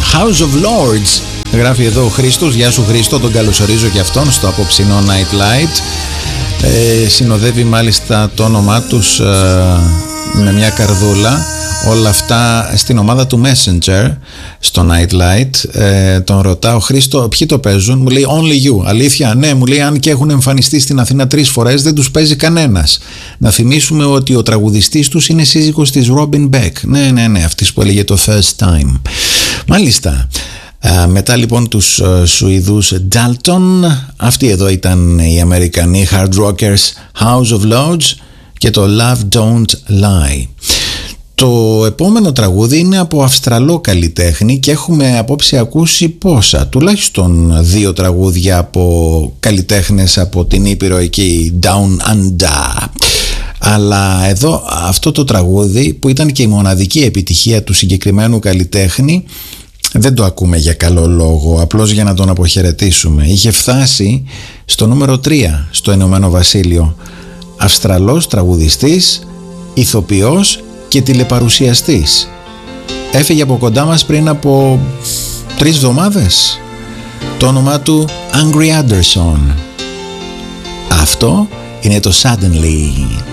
House of Lords. Γράφει εδώ ο Χρήστος. Γεια σου Χρήστο, τον καλωσορίζω και αυτόν στο απόψινό Night Light. Συνοδεύει μάλιστα το όνομά τους με μια καρδούλα. Όλα αυτά στην ομάδα του Messenger στο Night Light. Τον ρωτάω, Χρήστο, ποιοι το παίζουν? Μου λέει Only You. Αλήθεια? Ναι, μου λέει, αν και έχουν εμφανιστεί στην Αθήνα 3 φορές, δεν τους παίζει κανένας. Να θυμίσουμε ότι ο τραγουδιστής τους είναι σύζυγος της Robin Beck. Ναι, αυτής που έλεγε το First Time. Μάλιστα. Μετά λοιπόν τους Σουηδούς Dalton, αυτοί εδώ ήταν οι Αμερικανοί hard rockers House of Lords και το Love Don't Lie. Το επόμενο τραγούδι είναι από Αυστραλό καλλιτέχνη και έχουμε απόψε ακούσει πόσα, τουλάχιστον 2 τραγούδια από καλλιτέχνες από την Ήπειρο εκεί, Down Under. Αλλά εδώ αυτό το τραγούδι που ήταν και η μοναδική επιτυχία του συγκεκριμένου καλλιτέχνη, δεν το ακούμε για καλό λόγο, απλώς για να τον αποχαιρετήσουμε. Είχε φτάσει στο νούμερο 3 στο Ηνωμένο Βασίλειο. Αυστραλός τραγουδιστής, ηθοποιός και τηλεπαρουσιαστής. Έφυγε από κοντά μας πριν από 3 εβδομάδες. Το όνομά του Angry Anderson. Αυτό είναι το Suddenly.